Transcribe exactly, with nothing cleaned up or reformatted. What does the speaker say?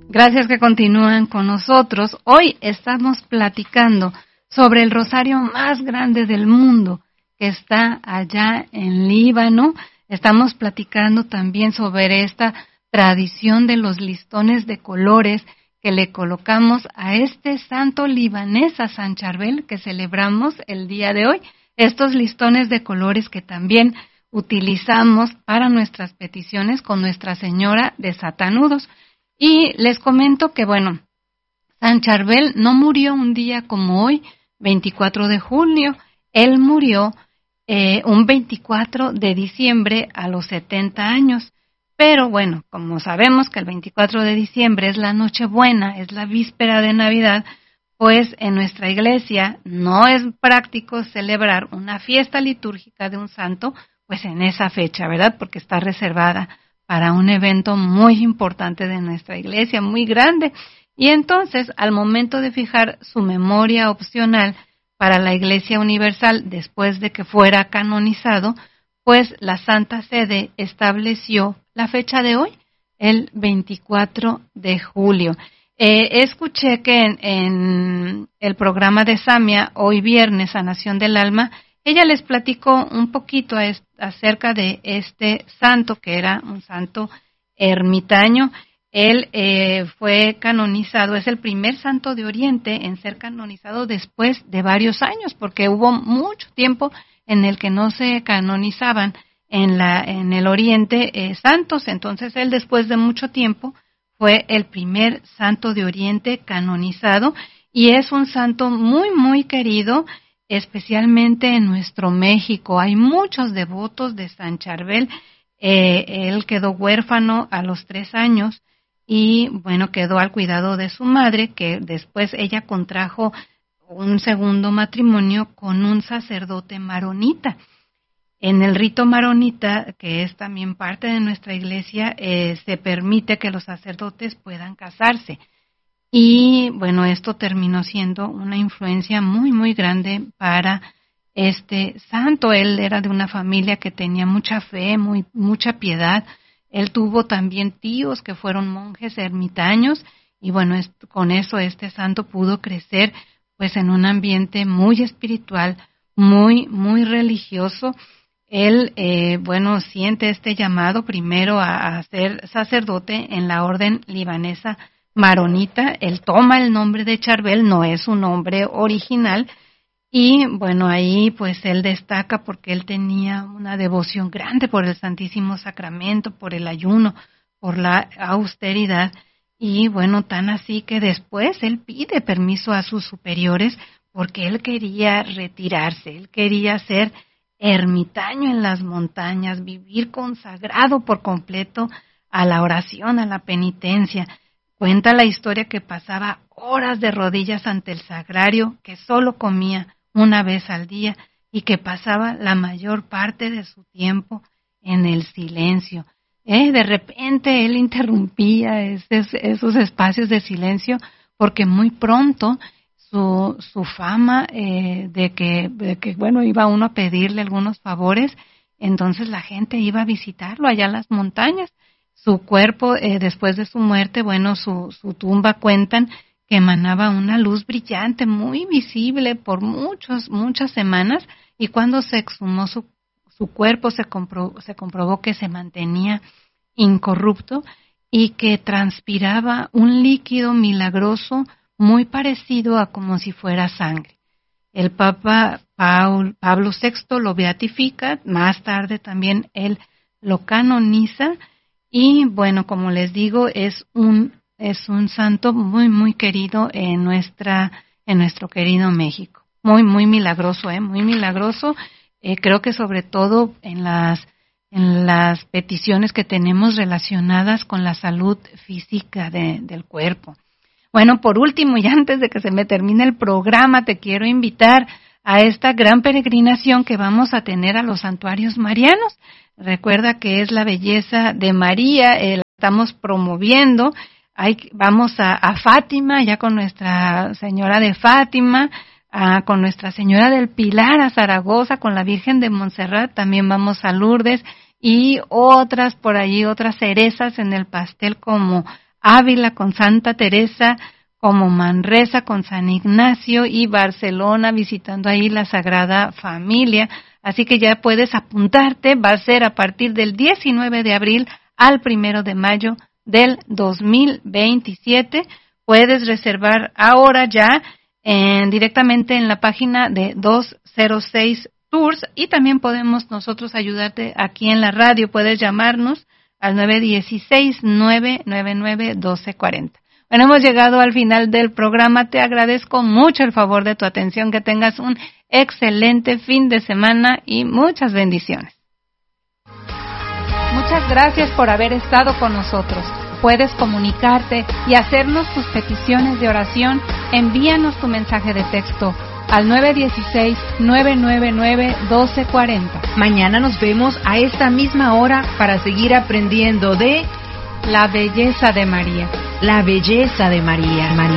Gracias que continúan con nosotros. Hoy estamos platicando sobre el rosario más grande del mundo, que está allá en Líbano. Estamos platicando también sobre esta tradición de los listones de colores que le colocamos a este santo libanés, a San Charbel, que celebramos el día de hoy. Estos listones de colores que también utilizamos para nuestras peticiones con Nuestra Señora de Satanudos. Y les comento que, bueno, San Charbel no murió un día como hoy, veinticuatro de junio. Él murió eh, un veinticuatro de diciembre a los setenta años. Pero bueno, como sabemos que el veinticuatro de diciembre es la Nochebuena, es la víspera de Navidad, pues en nuestra iglesia no es práctico celebrar una fiesta litúrgica de un santo, pues en esa fecha, ¿verdad? Porque está reservada para un evento muy importante de nuestra iglesia, muy grande. Y entonces, al momento de fijar su memoria opcional para la Iglesia Universal, después de que fuera canonizado, pues la Santa Sede estableció la fecha de hoy, el veinticuatro de julio. Eh, escuché que en, en el programa de Samia, hoy viernes, Sanación del Alma, ella les platicó un poquito a est- acerca de este santo, que era un santo ermitaño. Él eh, fue canonizado, es el primer santo de Oriente en ser canonizado después de varios años, porque hubo mucho tiempo en el que no se canonizaban en la en el Oriente eh, santos. Entonces él, después de mucho tiempo, fue el primer santo de Oriente canonizado, y es un santo muy, muy querido, especialmente en nuestro México. Hay muchos devotos de San Charbel. Eh, él quedó huérfano a los tres años y, bueno, quedó al cuidado de su madre, que después ella contrajo un segundo matrimonio con un sacerdote maronita. En el rito maronita, que es también parte de nuestra iglesia, eh, se permite que los sacerdotes puedan casarse. Y bueno, esto terminó siendo una influencia muy, muy grande para este santo. Él era de una familia que tenía mucha fe, muy, mucha piedad. Él tuvo también tíos que fueron monjes ermitaños, y bueno, es, con eso este santo pudo crecer pues en un ambiente muy espiritual, muy, muy religioso. Él, eh, bueno, siente este llamado primero a, a ser sacerdote en la orden libanesa maronita. Él toma el nombre de Charbel, no es su nombre original, y bueno, ahí pues él destaca porque él tenía una devoción grande por el Santísimo Sacramento, por el ayuno, por la austeridad, y bueno, tan así que después él pide permiso a sus superiores porque él quería retirarse, él quería ser ermitaño en las montañas, vivir consagrado por completo a la oración, a la penitencia. Cuenta la historia que pasaba horas de rodillas ante el sagrario, que solo comía una vez al día y que pasaba la mayor parte de su tiempo en el silencio. Eh, de repente él interrumpía esos, esos espacios de silencio porque muy pronto su, su fama eh, de, que, de que, bueno, iba uno a pedirle algunos favores, entonces la gente iba a visitarlo allá en las montañas. Su cuerpo, eh, después de su muerte, bueno, su, su tumba cuentan que emanaba una luz brillante, muy visible por muchos, muchas semanas, y cuando se exhumó su, su cuerpo se, compro, se comprobó que se mantenía incorrupto y que transpiraba un líquido milagroso muy parecido a como si fuera sangre. El Papa Paul, Pablo sexto lo beatifica, más tarde también él lo canoniza, y bueno, como les digo, es un es un santo muy muy querido en nuestra en nuestro querido México. Muy muy milagroso, eh, muy milagroso. Eh, creo que sobre todo en las en las peticiones que tenemos relacionadas con la salud física de, del cuerpo. Bueno, por último, y antes de que se me termine el programa, te quiero invitar a esta gran peregrinación que vamos a tener a los santuarios marianos. Recuerda que es la belleza de María, eh, la estamos promoviendo. Hay, vamos a, a Fátima, ya con Nuestra Señora de Fátima, a, con Nuestra Señora del Pilar, a Zaragoza, con la Virgen de Montserrat, también vamos a Lourdes, y otras por allí, otras cerezas en el pastel como Ávila con Santa Teresa, como Manresa con San Ignacio y Barcelona visitando ahí la Sagrada Familia. Así que ya puedes apuntarte, va a ser a partir del diecinueve de abril al primero de mayo del dos mil veintisiete. Puedes reservar ahora ya en, directamente en la página de doscientos seis Tours y también podemos nosotros ayudarte aquí en la radio. Puedes llamarnos al nueve uno seis, nueve nueve nueve, uno dos cuatro cero. Bueno, hemos llegado al final del programa. Te agradezco mucho el favor de tu atención. Que tengas un excelente fin de semana y muchas bendiciones. Muchas gracias por haber estado con nosotros. Puedes comunicarte y hacernos tus peticiones de oración. Envíanos tu mensaje de texto al nueve uno seis, nueve nueve nueve, uno dos cuatro cero. Mañana nos vemos a esta misma hora para seguir aprendiendo de la belleza de María. La belleza de María. María.